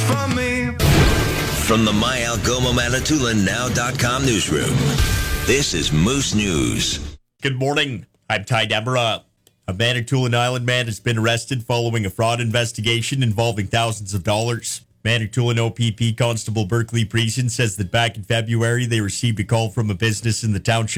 for me. From the My Algoma Manitoulin Now.com newsroom, this is Moose News. Good morning. I'm Ty Deborah. A Manitoulin Island man has been arrested following a fraud investigation involving thousands of dollars. Manitoulin OPP Constable Berkeley Priesen says that back in February, they received a call from a business in the township